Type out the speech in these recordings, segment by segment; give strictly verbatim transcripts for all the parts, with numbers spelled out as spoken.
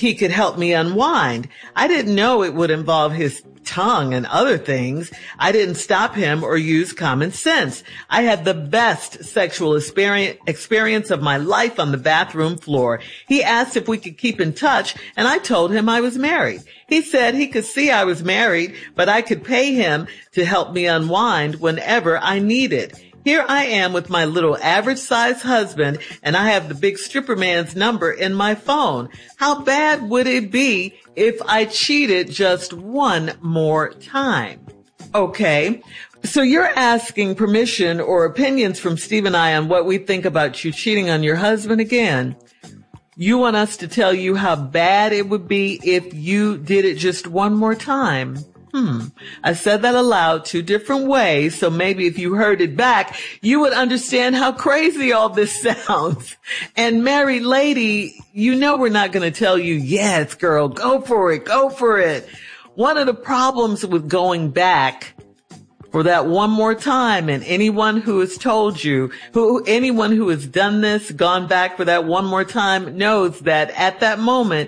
he could help me unwind. I didn't know it would involve his tongue and other things. I didn't stop him or use common sense. I had the best sexual experience, experience of my life on the bathroom floor. He asked if we could keep in touch, and I told him I was married. He said he could see I was married, but I could pay him to help me unwind whenever I needed. Here I am with my little average-sized husband, and I have the big stripper man's number in my phone. How bad would it be if I cheated just one more time? Okay, so you're asking permission or opinions from Steve and I on what we think about you cheating on your husband again. You want us to tell you how bad it would be if you did it just one more time. Hmm. I said that aloud two different ways, so maybe if you heard it back, you would understand how crazy all this sounds. And married lady, you know we're not going to tell you, yes, girl, go for it, go for it. One of the problems with going back for that one more time, and anyone who has told you, who anyone who has done this, gone back for that one more time, knows that at that moment,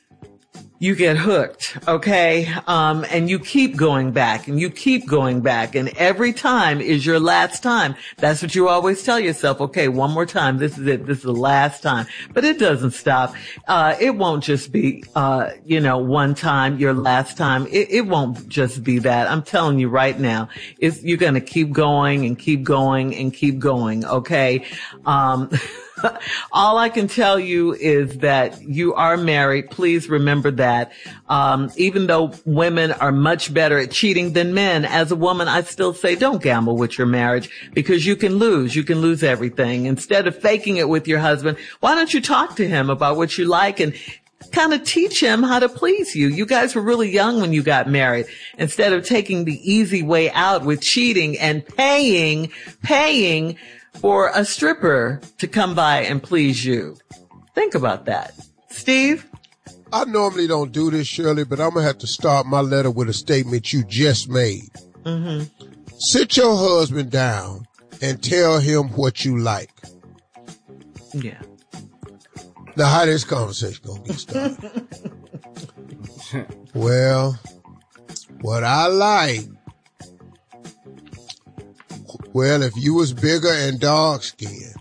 you get hooked, okay? Um, and you keep going back and you keep going back, and every time is your last time. That's what you always tell yourself. Okay, one more time. This is it. This is the last time. But it doesn't stop. Uh, it won't just be, uh, you know, one time, your last time. It, it won't just be that. I'm telling you right now, it's, you're going to keep going and keep going and keep going, okay? Um, all I can tell you is that you are married. Please remember that. Um, even though women are much better at cheating than men, as a woman, I still say don't gamble with your marriage, because you can lose. You can lose everything. Instead of faking it with your husband, why don't you talk to him about what you like and kind of teach him how to please you? You guys were really young when you got married. Instead of taking the easy way out with cheating and paying, paying for a stripper to come by and please you. Think about that. Steve? I normally don't do this, Shirley, but I'm going to have to start my letter with a statement you just made. Mm-hmm. Sit your husband down and tell him what you like. Yeah. Now, how this conversation going to get started? Well, what I like, well, if you was bigger and dark skinned,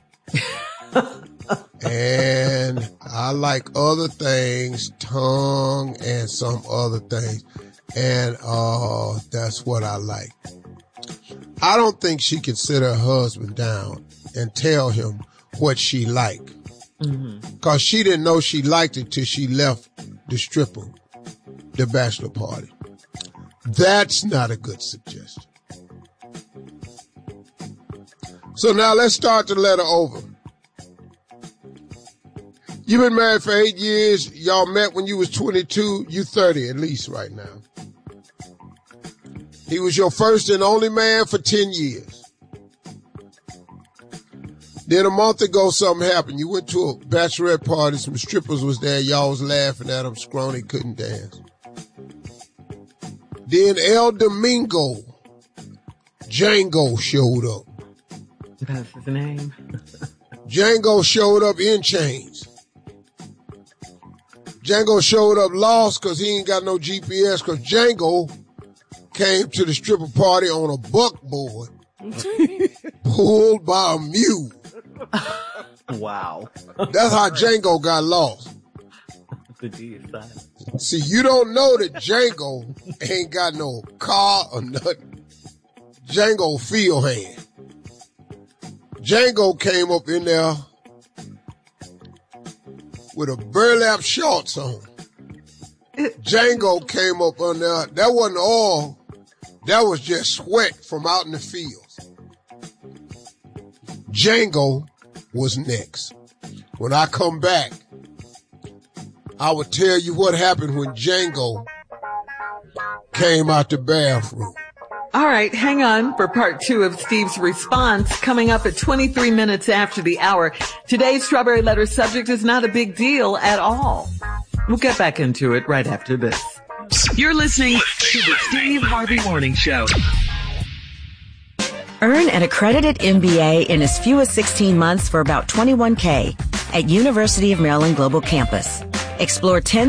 and I like other things, tongue and some other things, and uh, that's what I like. I don't think she can sit her husband down and tell him what she like, mm-hmm. cause she didn't know she liked it till she left the stripper, the bachelor party. That's not a good suggestion. So now let's start the letter over. You've been married for eight years. Y'all met when you was twenty-two. You thirty at least right now. He was your first and only man for ten years. Then a month ago, something happened. You went to a bachelorette party. Some strippers was there. Y'all was laughing at him. Scrawny couldn't dance. Then El Domingo, Django showed up. That's his name. Django showed up in chains. Django showed up lost because he ain't got no G P S, because Django came to the stripper party on a buckboard pulled by a mule. Wow. That's how Django got lost. The G is silent. See, you don't know that Django ain't got no car or nothing. Django field hand. Django came up in there with a burlap shorts on. Django came up on there. That wasn't all. That was just sweat from out in the fields. Django was next. When I come back, I will tell you what happened when Django came out the bathroom. All right, hang on for part two of Steve's response coming up at twenty-three minutes after the hour. Today's Strawberry Letter subject is not a big deal at all. We'll get back into it right after this. You're listening to the Steve Harvey Morning Show. Earn an accredited M B A in as few as sixteen months for about twenty-one K at University of Maryland Global Campus. Explore ten